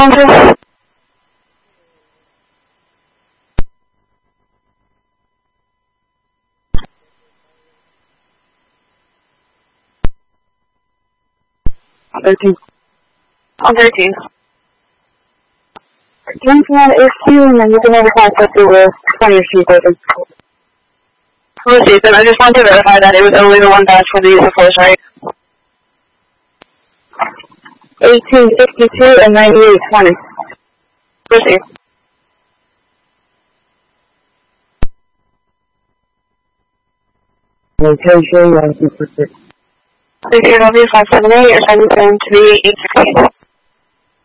Okay. On 13. On 13. 10 is Q, and then you can never contact the 20 sheet open. Received, and I just want to verify that it was only the one batch for the use of force, right? 1862 and 9820. Received. Location, 19%. 30W578, you're sending to be 816.